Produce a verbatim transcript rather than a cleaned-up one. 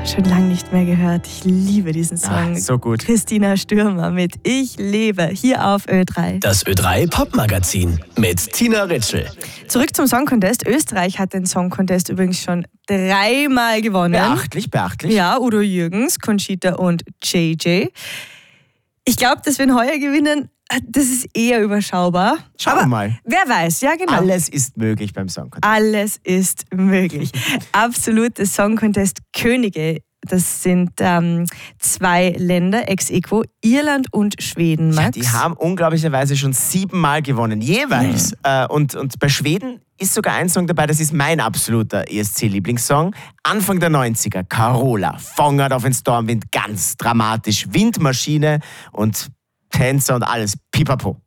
Schon lange nicht mehr gehört. Ich liebe diesen Song. Ah, so gut. Christina Stürmer mit Ich lebe hier auf Ö drei. Das Ö drei Popmagazin mit Tina Ritschl. Zurück zum Song Contest. Österreich hat den Song Contest übrigens schon dreimal gewonnen. Beachtlich, beachtlich. Ja, Udo Jürgens, Conchita und J J. Ich glaube, dass wir ihn heuer gewinnen, das ist eher überschaubar. Schauen wir mal. Wer weiß, ja genau. Alles ist möglich beim Song Contest. Alles ist möglich. Absolute Song Contest Könige. Das sind ähm, zwei Länder, ex aequo, Irland und Schweden, Max. Ja, die haben unglaublicherweise schon siebenmal gewonnen, jeweils. Mhm. Äh, und, und bei Schweden ist sogar ein Song dabei, das ist mein absoluter E S C-Lieblingssong. Anfang der neunziger, Carola, Fångad auf den Stormwind, ganz dramatisch, Windmaschine und Tänzer und alles, pipapo.